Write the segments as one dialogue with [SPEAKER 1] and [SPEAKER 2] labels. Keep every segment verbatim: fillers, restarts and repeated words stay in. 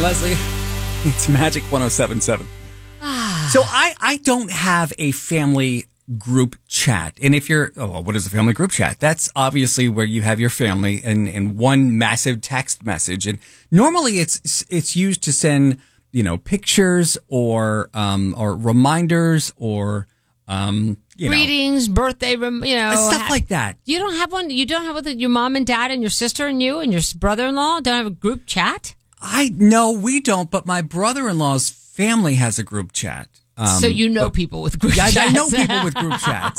[SPEAKER 1] Leslie. It's Magic one oh seven point seven. So I, I don't have a family group chat. And if you're, oh, well, what is a family group chat? That's obviously where you have your family in, in one massive text message. And normally it's it's used to send, you know, pictures or um or reminders or um you
[SPEAKER 2] greetings,
[SPEAKER 1] know,
[SPEAKER 2] birthday, rem- you know,
[SPEAKER 1] stuff
[SPEAKER 2] ha-
[SPEAKER 1] like that.
[SPEAKER 2] You don't have one. You don't have with your mom and dad and your sister and you and your brother-in-law. Don't have a group chat.
[SPEAKER 1] I no, we don't. But my brother-in-law's family has a group chat. Um,
[SPEAKER 2] so you know people with group
[SPEAKER 1] yeah,
[SPEAKER 2] chats.
[SPEAKER 1] I know people with group chats.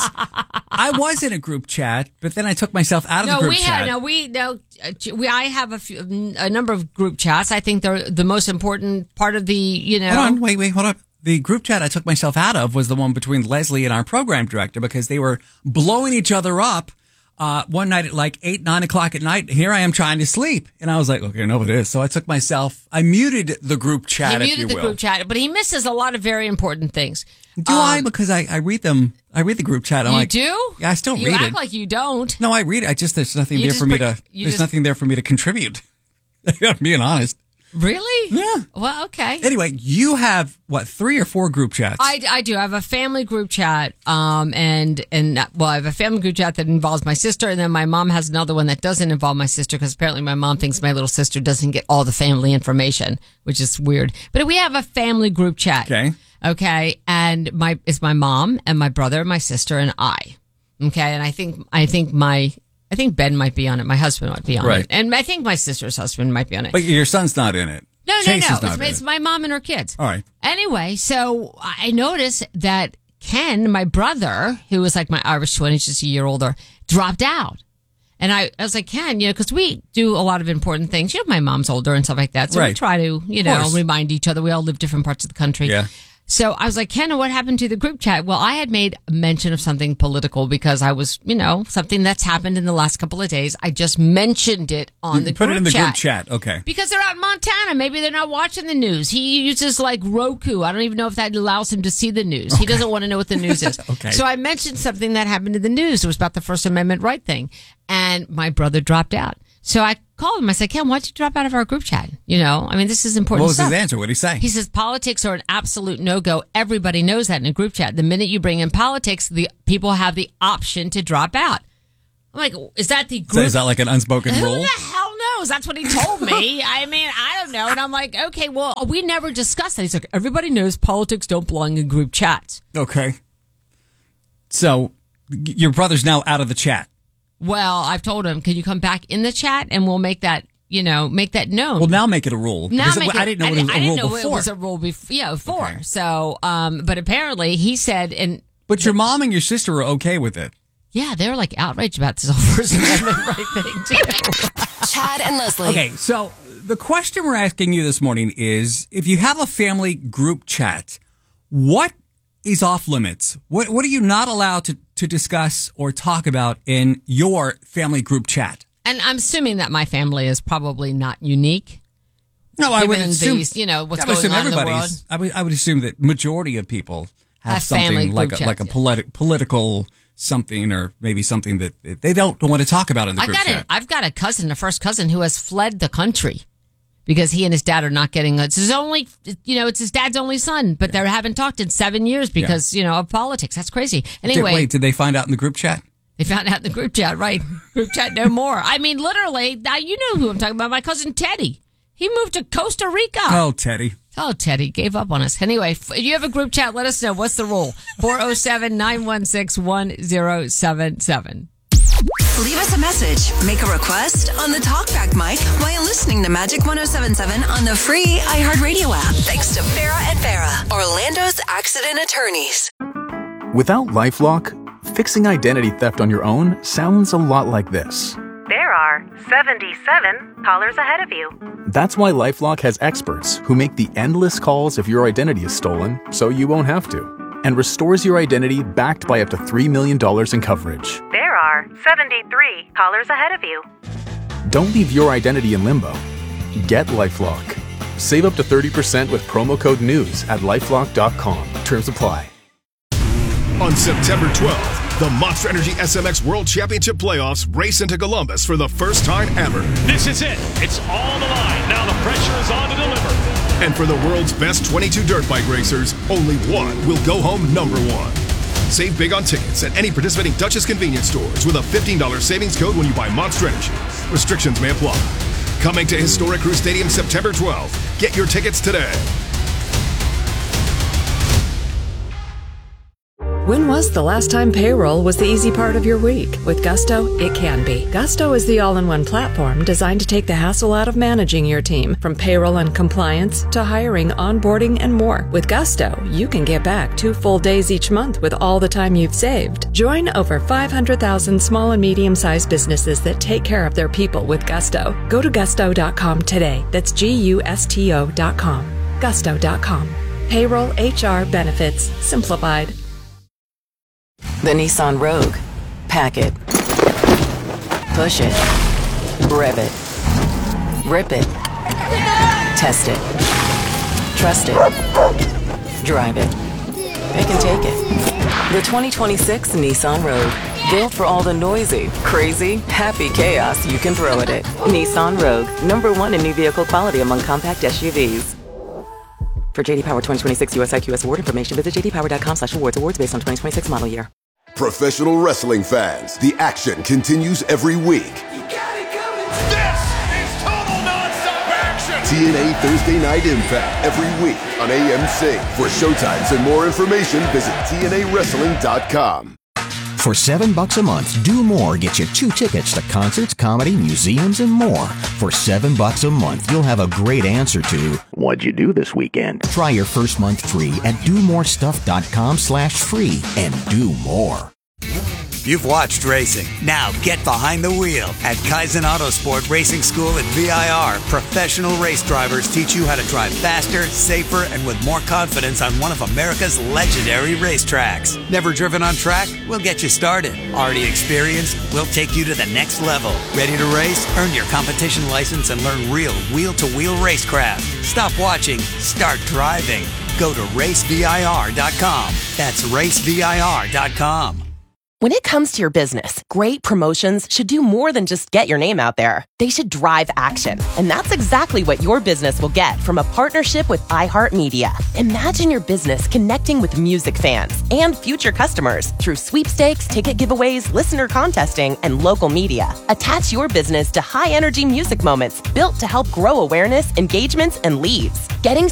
[SPEAKER 1] I was in a group chat, but then I took myself out of
[SPEAKER 2] no,
[SPEAKER 1] the group
[SPEAKER 2] we
[SPEAKER 1] chat.
[SPEAKER 2] Have, no, we no, we. I have a few, a number of group chats. I think they're the most important part of the. You know,
[SPEAKER 1] hold on, wait, wait, hold up. The group chat I took myself out of was the one between Leslie and our program director because they were blowing each other up. Uh, one night at like eight, nine o'clock at night, here I am trying to sleep. And I was like, okay, no, it is. So I took myself, I muted the group chat,
[SPEAKER 2] he
[SPEAKER 1] if you
[SPEAKER 2] muted the
[SPEAKER 1] will.
[SPEAKER 2] group chat, but he misses a lot of very important things.
[SPEAKER 1] Do
[SPEAKER 2] um,
[SPEAKER 1] I? Because I, I read them, I read the group chat. I'm
[SPEAKER 2] you
[SPEAKER 1] like,
[SPEAKER 2] do?
[SPEAKER 1] Yeah, I still
[SPEAKER 2] you
[SPEAKER 1] read
[SPEAKER 2] act
[SPEAKER 1] it.
[SPEAKER 2] like you don't.
[SPEAKER 1] No, I read it. I just, there's nothing
[SPEAKER 2] You
[SPEAKER 1] there
[SPEAKER 2] just
[SPEAKER 1] for me
[SPEAKER 2] pre-
[SPEAKER 1] to,
[SPEAKER 2] you
[SPEAKER 1] there's
[SPEAKER 2] just-
[SPEAKER 1] nothing there for me to contribute. I'm being honest.
[SPEAKER 2] Really?
[SPEAKER 1] Yeah.
[SPEAKER 2] Well, okay.
[SPEAKER 1] Anyway, you have, what, three or four group chats?
[SPEAKER 2] I, I do. I have a family group chat, um, and and well, I have a family group chat that involves my sister, and then my mom has another one that doesn't involve my sister because apparently my mom thinks my little sister doesn't get all the family information, which is weird. But we have a family group chat.
[SPEAKER 1] Okay.
[SPEAKER 2] Okay, and my it's my mom and my brother, my sister, and I. Okay, and I think I think my. I think Ben might be on it. My husband might be on
[SPEAKER 1] Right.
[SPEAKER 2] it. And I think my sister's husband might be on it.
[SPEAKER 1] But your son's not in it.
[SPEAKER 2] No, no,
[SPEAKER 1] Chase
[SPEAKER 2] no.
[SPEAKER 1] is not
[SPEAKER 2] It's,
[SPEAKER 1] in
[SPEAKER 2] it's
[SPEAKER 1] it.
[SPEAKER 2] my mom and her kids.
[SPEAKER 1] All right.
[SPEAKER 2] Anyway, so I noticed that Ken, my brother, who was like my Irish twin, he's just a year older, dropped out. And I, I was like, Ken, you know, because we do a lot of important things. You know, my mom's older and stuff like that. So we
[SPEAKER 1] Right.
[SPEAKER 2] try to, you know,
[SPEAKER 1] course.
[SPEAKER 2] remind each other. We all live different parts of the country.
[SPEAKER 1] Yeah.
[SPEAKER 2] So I was like, Ken, what happened to the group chat? Well, I had made mention of something political because I was, you know, something that's happened in the last couple of days. I just mentioned it on the
[SPEAKER 1] Put
[SPEAKER 2] group
[SPEAKER 1] it in the
[SPEAKER 2] chat.
[SPEAKER 1] group chat. Okay.
[SPEAKER 2] Because they're out in Montana. Maybe they're not watching the news. He uses like Roku. I don't even know if that allows him to see the news.
[SPEAKER 1] Okay.
[SPEAKER 2] He doesn't want to know what the news is.
[SPEAKER 1] Okay.
[SPEAKER 2] So I mentioned something that happened in the news. It was about the First Amendment right thing. And my brother dropped out. So I called him. I said, Ken, why'd you drop out of our group chat? You know, I mean, this is important
[SPEAKER 1] What was
[SPEAKER 2] stuff.
[SPEAKER 1] his answer? What did he say?
[SPEAKER 2] He says politics are an absolute no-go. Everybody knows that in a group chat. The minute you bring in politics, the people have the option to drop out. I'm like, is that the
[SPEAKER 1] So
[SPEAKER 2] group?
[SPEAKER 1] is that like an unspoken
[SPEAKER 2] Who
[SPEAKER 1] rule?
[SPEAKER 2] the hell knows? That's what he told me. I mean, I don't know. And I'm like, okay, well, we never discussed that. He's like, everybody knows politics don't belong in group chats.
[SPEAKER 1] Okay. So y- your brother's now out of the chat.
[SPEAKER 2] Well, I've told him, can you come back in the chat and we'll make that, you know, make that known.
[SPEAKER 1] Well, now make it a rule.
[SPEAKER 2] Now
[SPEAKER 1] Because
[SPEAKER 2] make
[SPEAKER 1] I
[SPEAKER 2] it-
[SPEAKER 1] didn't know
[SPEAKER 2] I
[SPEAKER 1] it was
[SPEAKER 2] didn't,
[SPEAKER 1] a
[SPEAKER 2] I
[SPEAKER 1] rule
[SPEAKER 2] didn't know
[SPEAKER 1] before.
[SPEAKER 2] it was a rule before. Yeah, before.
[SPEAKER 1] Okay.
[SPEAKER 2] So, um, but apparently he said, and
[SPEAKER 1] But your mom and your sister are okay with it.
[SPEAKER 2] yeah, they're like outraged about this whole First Amendment right thing too.
[SPEAKER 3] Chad and Leslie.
[SPEAKER 1] Okay, so the question we're asking you this morning is, if you have a family group chat, what is off limits? What what are you not allowed to, to discuss or talk about in your family group chat?
[SPEAKER 2] And I'm assuming that my family is probably not unique.
[SPEAKER 1] No, I would
[SPEAKER 2] Given
[SPEAKER 1] assume,
[SPEAKER 2] these, you know, what's
[SPEAKER 1] I would
[SPEAKER 2] going
[SPEAKER 1] assume
[SPEAKER 2] on in the
[SPEAKER 1] everybody's. I would I would assume that majority of people have,
[SPEAKER 2] Have family
[SPEAKER 1] something like
[SPEAKER 2] group
[SPEAKER 1] a, like a
[SPEAKER 2] chats,
[SPEAKER 1] politi- political something, or maybe something that they don't want to talk about in the
[SPEAKER 2] I've
[SPEAKER 1] group
[SPEAKER 2] got
[SPEAKER 1] chat.
[SPEAKER 2] a, I've got a cousin, a first cousin, who has fled the country because he and his dad are not getting. It's his only, you know, it's his dad's only son, but they haven't talked in seven years because you know of politics. That's crazy. Anyway,
[SPEAKER 1] Did, wait, did they find out in the group chat?
[SPEAKER 2] they found out in the group chat, right? Group chat no more. I mean, literally, now you know who I'm talking about. My cousin Teddy. He moved to Costa Rica.
[SPEAKER 1] Oh, Teddy.
[SPEAKER 2] Oh, Teddy gave up on us. Anyway, if you have a group chat, let us know. What's the rule? four oh seven, nine one six, one oh seven seven.
[SPEAKER 3] Leave us a message. Make a request on the TalkBack mic while listening to Magic one oh seven point seven on the free iHeartRadio app. Thanks to Farah and Farah, Orlando's accident attorneys.
[SPEAKER 4] Without LifeLock, fixing identity theft on your own sounds a lot like this.
[SPEAKER 5] There are seventy-seven callers ahead of you.
[SPEAKER 4] That's why LifeLock has experts who make the endless calls if your identity is stolen, so you won't have to, and restores your identity backed by up to three million dollars in coverage.
[SPEAKER 5] There are seventy-three callers ahead of you.
[SPEAKER 4] Don't leave your identity in limbo. Get LifeLock. Save up to thirty percent with promo code NEWS at lifelock dot com. Terms apply.
[SPEAKER 6] On September twelfth, the Monster Energy S M X World Championship Playoffs race into Columbus for the first time ever.
[SPEAKER 7] This is it. It's all on the line. Now the pressure is on to deliver.
[SPEAKER 6] And for the world's best twenty-two dirt bike racers, only one will go home number one. Save big on tickets at any participating Duchess convenience stores with a fifteen dollars savings code when you buy Monster Energy. Restrictions may apply. Coming to Historic Crew Stadium September twelfth. Get your tickets today.
[SPEAKER 7] When was the last time payroll was the easy part of your week? With Gusto, it can be. Gusto is the all-in-one platform designed to take the hassle out of managing your team, from payroll and compliance to hiring, onboarding, and more. With Gusto, you can get back two full days each month with all the time you've saved. Join over five hundred thousand small and medium-sized businesses that take care of their people with Gusto. Go to gusto dot com today. That's G U S T O dot com. gusto dot com. Payroll, H R, benefits, simplified.
[SPEAKER 8] The Nissan Rogue. Pack it. Push it. Rev it. Rip it. Test it. Trust it. Drive it. Pick and take it. The twenty twenty-six Nissan Rogue. Built for all the noisy, crazy, happy chaos you can throw at it. Nissan Rogue. Number one in new vehicle quality among compact S U Vs. For J D Power twenty twenty-six U S I Q S award information, visit j d power dot com slash awards. Awards based on twenty twenty-six model year.
[SPEAKER 9] Professional wrestling fans, the action continues every week.
[SPEAKER 10] You got it coming. This is total nonstop action.
[SPEAKER 9] T N A Thursday Night Impact every week on A M C. For showtimes and more information, visit T N A wrestling dot com.
[SPEAKER 11] For seven bucks a month, Do More gets you two tickets to concerts, comedy, museums, and more. For seven bucks a month, you'll have a great answer to what'd you do this weekend? Try your first month free at do more stuff dot com slash free and do more.
[SPEAKER 12] You've watched racing. Now get behind the wheel. At Kaizen Autosport Racing School at V I R, professional race drivers teach you how to drive faster, safer, and with more confidence on one of America's legendary racetracks. Never driven on track? We'll get you started. Already experienced? We'll take you to the next level. Ready to race? Earn your competition license and learn real wheel-to-wheel racecraft. Stop watching. Start driving. Go to race V I R dot com. That's race V I R dot com.
[SPEAKER 13] When it comes to your business, great promotions should do more than just get your name out there. They should drive action. And that's exactly what your business will get from a partnership with iHeartMedia. Imagine your business connecting with music fans and future customers through sweepstakes, ticket giveaways, listener contesting, and local media. Attach your business to high-energy music moments built to help grow awareness, engagements, and leads. Getting